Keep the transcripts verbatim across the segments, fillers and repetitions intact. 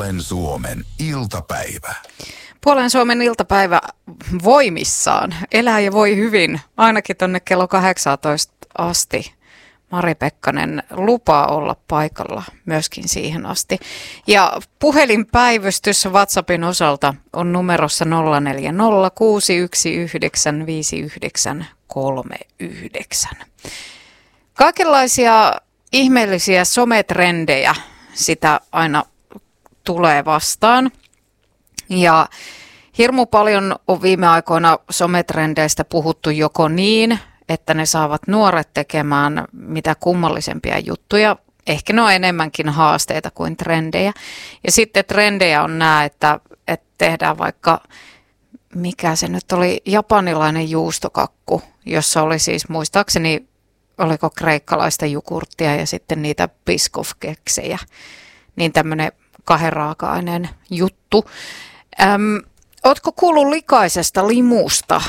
Puolen Suomen iltapäivä. Puolen Suomen iltapäivä voimissaan. Elää ja voi hyvin, ainakin tonne kello kahdeksantoista asti. Mari Pekkanen lupaa olla paikalla myöskin siihen asti. Ja puhelinpäivystys WhatsAppin osalta on numerossa nolla neljä nolla kuusi yksi yhdeksän viisi yhdeksän kolme yhdeksän. Kaikenlaisia ihmeellisiä sometrendejä sitä aina tulee vastaan. Ja hirmu paljon on viime aikoina sometrendeistä puhuttu joko niin, että ne saavat nuoret tekemään mitä kummallisempia juttuja. Ehkä ne on enemmänkin haasteita kuin trendejä. Ja sitten trendejä on nämä, että, että tehdään vaikka, mikä se nyt oli, japanilainen juustokakku, jossa oli siis muistaakseni, oliko kreikkalaista jukurttia ja sitten niitä Biscoff-keksejä. Niin tämmöinen kahden raaka-aineen juttu. Öm, ootko kuullut likaisesta limusta?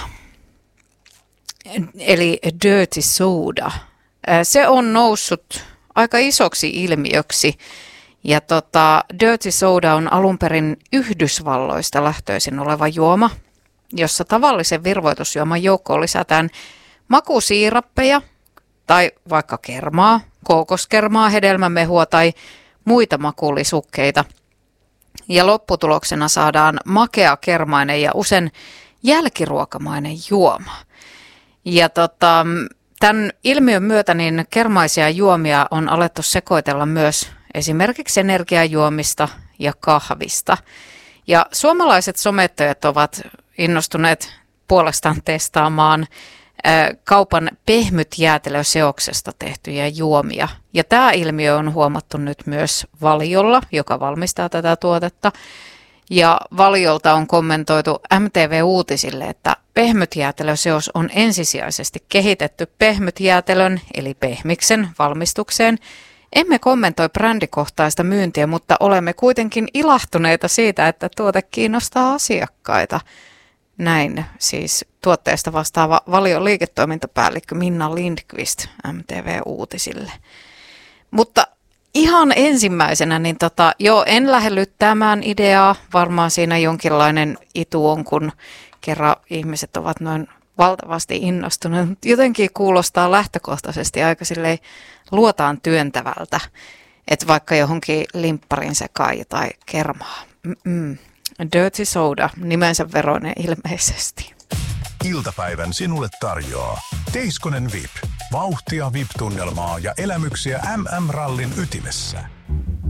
Eli dirty soda. Se on noussut aika isoksi ilmiöksi. Ja tota, dirty soda on alun perin Yhdysvalloista lähtöisin oleva juoma, jossa tavallisen virvoitusjuoman joukkoon lisätään makusiirappeja tai vaikka kermaa, kookoskermaa, hedelmämehua tai muita makulisukkeita. Ja lopputuloksena saadaan makea, kermainen ja usein jälkiruokamainen juoma. Ja tota, tämän ilmiön myötä niin kermaisia juomia on alettu sekoitella myös esimerkiksi energiajuomista ja kahvista. Ja suomalaiset somettajat ovat innostuneet puolestaan testaamaan ä, kaupan pehmytjäätelöseoksesta tehtyjä juomia. Ja tämä ilmiö on huomattu nyt myös Valiolla, joka valmistaa tätä tuotetta. Ja Valiolta on kommentoitu M T V-uutisille, että pehmytjäätelöseos on ensisijaisesti kehitetty pehmytjäätelön eli pehmiksen valmistukseen. Emme kommentoi brändikohtaista myyntiä, mutta olemme kuitenkin ilahtuneita siitä, että tuote kiinnostaa asiakkaita. Näin siis tuotteesta vastaava Valion liiketoimintapäällikkö Minna Lindqvist M T V-uutisille. Mutta ihan ensimmäisenä, niin tota, joo, en lähde lyttäämään ideaa. Varmaan siinä jonkinlainen itu on, kun kerran ihmiset ovat noin valtavasti innostuneet. Jotenkin kuulostaa lähtökohtaisesti aika silleen luotaan työntävältä, että vaikka johonkin limpparin sekaan jotain kermaa. Mm-mm. Dirty soda, nimensä veroinen ilmeisesti. Iltapäivän sinulle tarjoaa Teiskonen V I P. Vauhtia V I P-tunnelmaa ja elämyksiä M M-rallin ytimessä.